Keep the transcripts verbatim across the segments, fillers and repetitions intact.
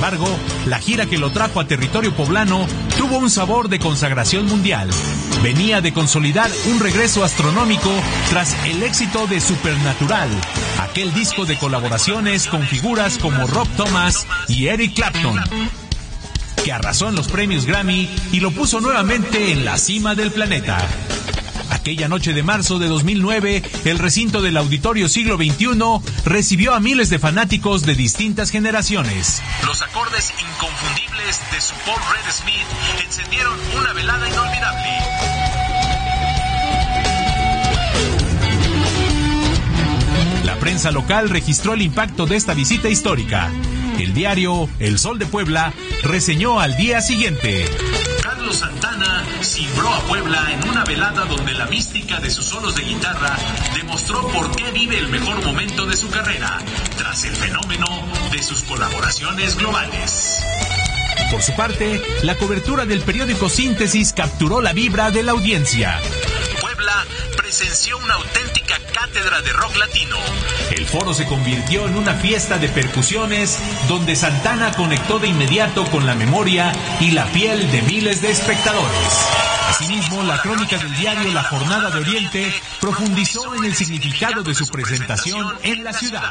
embargo, la gira que lo trajo a territorio poblano tuvo un sabor de consagración mundial. Venía de consolidar un regreso astronómico tras el éxito de Supernatural, aquel disco de colaboraciones con figuras como Rob Thomas y Eric Clapton, que arrasó en los premios Grammy y lo puso nuevamente en la cima del planeta. Aquella noche de marzo de dos mil nueve, el recinto del Auditorio Siglo veintiuno recibió a miles de fanáticos de distintas generaciones. Los acordes inconfundibles de su Paul Red Smith encendieron una velada inolvidable. La prensa local registró el impacto de esta visita histórica. El diario El Sol de Puebla reseñó al día siguiente: Carlos Santana cimbró a Puebla en una velada donde la mística de sus solos de guitarra demostró por qué vive el mejor momento de su carrera, tras el fenómeno de sus colaboraciones globales. Por su parte, la cobertura del periódico Síntesis capturó la vibra de la audiencia. Puebla presenció una auténtica cátedra de rock latino. El foro se convirtió en una fiesta de percusiones donde Santana conectó de inmediato con la memoria y la piel de miles de espectadores. Asimismo, la crónica del diario La Jornada de Oriente profundizó en el significado de su presentación en la ciudad.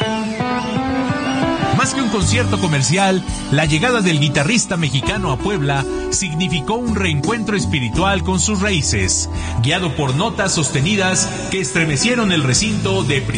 Más que un concierto comercial, la llegada del guitarrista mexicano a Puebla significó un reencuentro espiritual con sus raíces, guiado por notas sostenidas que estremecieron el recinto de